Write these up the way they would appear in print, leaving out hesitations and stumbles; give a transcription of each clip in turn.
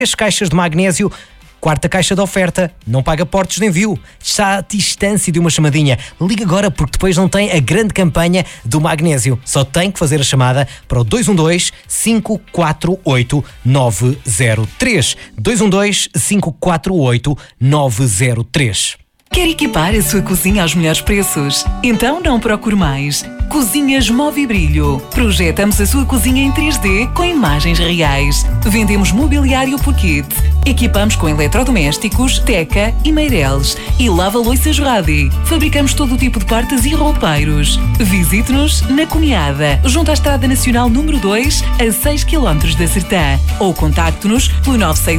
3 caixas de magnésio. Quarta caixa de oferta, não paga portos de envio, está à distância de uma chamadinha. Liga agora porque depois não tem a grande campanha do magnésio. Só tem que fazer a chamada para o 212-548-903. 212-548-903. Quer equipar a sua cozinha aos melhores preços? Então não procure mais. Cozinhas Movibrilho. Projetamos a sua cozinha em 3D com imagens reais. Vendemos mobiliário por kit. Equipamos com eletrodomésticos, teca e meireles. E lava-loiças Radi. Fabricamos todo o tipo de portas e roupeiros. Visite-nos na Cunhada, junto à Estrada Nacional número 2, a 6 km da Sertã. Ou contacte-nos pelo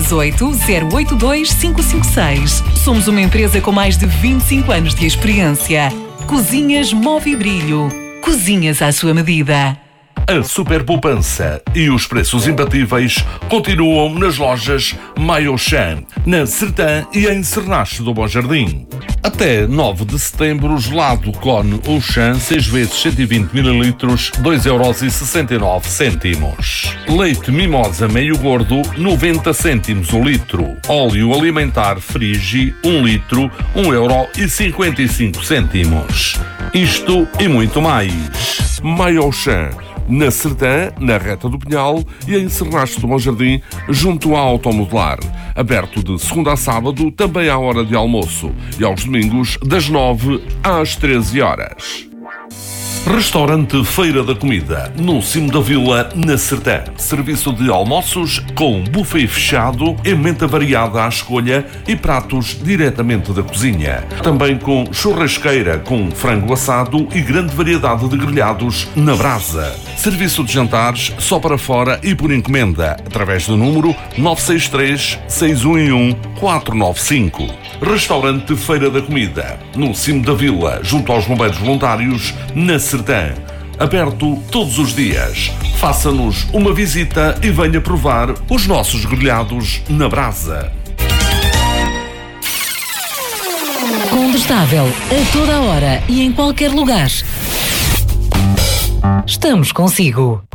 968-082-556. Somos uma empresa com mais de 25 anos de experiência. Cozinhas Movibrilho. Cozinhas à sua medida. A super poupança e os preços imbatíveis continuam nas lojas Maiochan, na Sertã e em Cernache do Bom Jardim. Até 9 de setembro, gelado Cone Auchan 6 vezes 120 ml, 2,69€. Leite Mimosa meio gordo, 90 cêntimos o litro. Óleo alimentar Frigi, 1 litro, 1,55€. Isto e muito mais. Maiochan, na Sertã, na Reta do Pinhal e em Cernache do Bom Jardim, junto à Automodelar. Aberto de segunda a sábado, também à hora de almoço. E aos domingos, das 9 às 13 horas. Restaurante Feira da Comida, no cimo da vila, na Sertã. Serviço de almoços com buffet fechado, emenda variada à escolha e pratos diretamente da cozinha. Também com churrasqueira com frango assado e grande variedade de grelhados na brasa. Serviço de jantares só para fora e por encomenda, através do número 963-611-495. Restaurante Feira da Comida, no cimo da vila, junto aos bombeiros voluntários, na Sertã. Aberto todos os dias. Faça-nos uma visita e venha provar os nossos grelhados na brasa. Condestável, a toda hora e em qualquer lugar. Estamos consigo.